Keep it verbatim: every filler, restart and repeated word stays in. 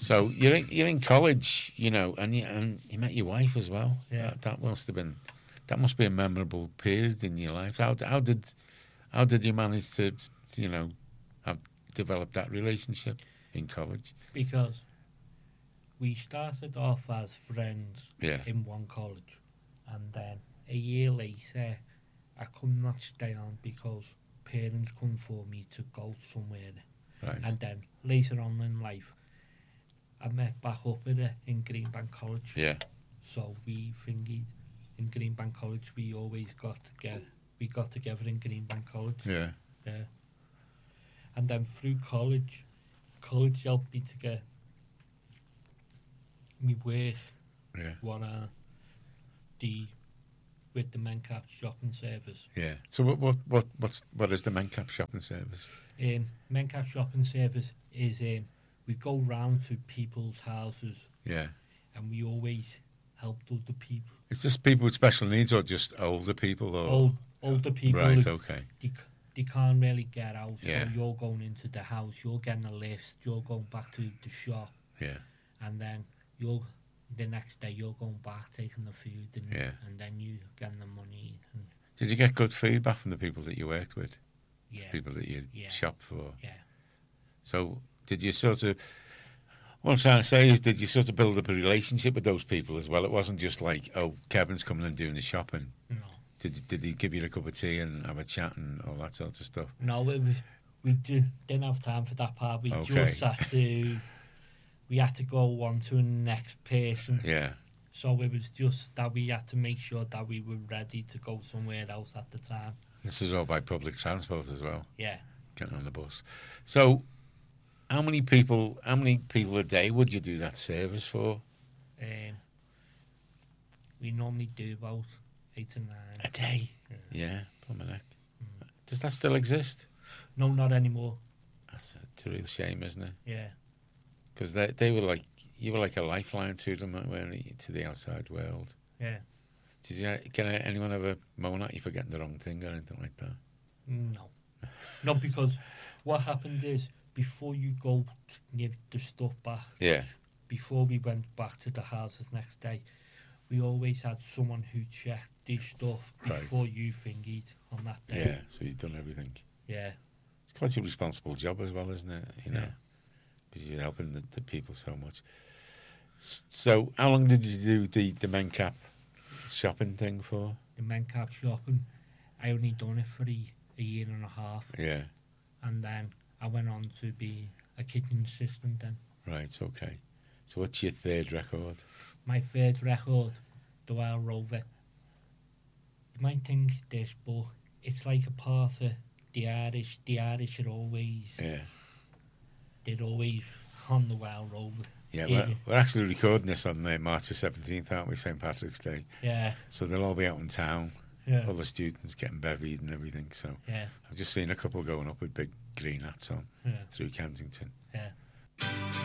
So you're in, you're in college, you know, and you and you met your wife as well. Yeah. That, that must have been that must be a memorable period in your life. How how did how did you manage to, you know, have develop that relationship in college? Because we started off as friends Yeah. in one college, and then a year later, I could not stay on because parents couldn't afford me to go somewhere. Right. And then later on in life, I met back up with her in Greenbank College. Yeah. So we thingied in Greenbank College. We always got together. We got together in Greenbank College. Yeah. Yeah. And then through college, college helped me to get me work. Yeah. What uh, the with the Mencap shopping service. Yeah. So what what what what's what is the Mencap shopping service? Um, Mencap shopping service is um, we go round to people's houses. Yeah. And we always helped other people. Is this people with special needs or just older people? Or Old, older people. Right. Who, Okay. They, they can't really get out. Yeah. So you're going into the house. You're getting a lift. You're going back to the shop. Yeah. And then you're the next day you're going back taking the food and Yeah. and then you getting the money. And Did you get good feedback from the people that you worked with? yeah. People that you Yeah. shopped for? Yeah. So did you sort of, what I'm trying to say is, did you sort of build up a relationship with those people as well? It wasn't just like, oh, Kevin's coming and doing the shopping. No. Did did he give you a cup of tea and have a chat and all that sort of stuff? No, it was, we did, didn't have time for that part. We Okay. just had to, we had to go on to the next person. Yeah. So it was just that we had to make sure that we were ready to go somewhere else at the time. This is all by public transport as well, Yeah. getting on the bus. So how many people, how many people a day would you do that service for? Um, we normally do about eight to nine. A day? Yeah. Yeah, plumber neck. Mm. Does that still exist? No, not anymore. That's a real shame, isn't it? Yeah. Because they they were like, you were like a lifeline to them, weren't you, to the outside world. Yeah. Did you, can anyone ever moan at you for getting the wrong thing or anything like that? No. Not because what happened is before you go to give the stuff back, Yeah. before we went back to the houses next day, we always had someone who checked the stuff Right. before you thingied on that day. Yeah, so you've done everything. Yeah. It's quite a responsible job as well, isn't it? You know, Yeah. because you're helping the, the people so much. S- So, how long did you do the, the Mencap shopping thing for? The Mencap shopping, I only done it for a, a year and a half, Yeah, and then I went on to be a kitchen assistant then. right, okay. So, what's your third record? My third record, the Wild Rover. You might think this, but it's like a part of the Irish. The Irish are always, Yeah, they're always on the Wild Rover. yeah. Yeah. We're, we're actually recording this on uh, March the seventeenth, aren't we? Saint Patrick's Day. Yeah, So they'll all be out in town. yeah, All the students getting bevied and everything. So yeah, I've just seen a couple going up with big green hats on yeah, through Kensington. yeah.